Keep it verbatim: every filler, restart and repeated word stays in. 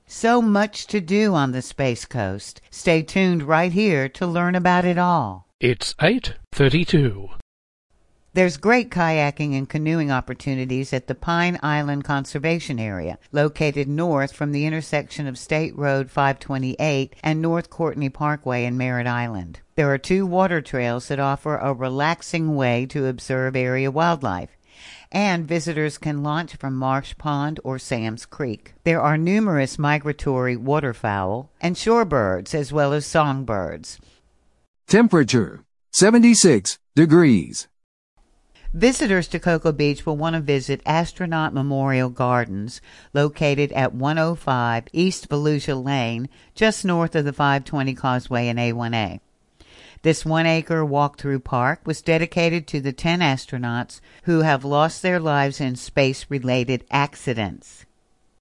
So much to do on the Space Coast. Stay tuned right here to learn about it all. It's eight thirty-two. There's great kayaking and canoeing opportunities at the Pine Island Conservation Area, located north from the intersection of State Road five twenty-eight and North Courtney Parkway in Merritt Island. There are two water trails that offer a relaxing way to observe area wildlife, and visitors can launch from Marsh Pond or Sam's Creek. There are numerous migratory waterfowl and shorebirds as well as songbirds. Temperature seventy-six degrees. Visitors to Cocoa Beach will want to visit Astronaut Memorial Gardens, located at one oh five East Volusia Lane, just north of the five twenty Causeway and A one A. This one-acre walk-through park was dedicated to the ten astronauts who have lost their lives in space-related accidents.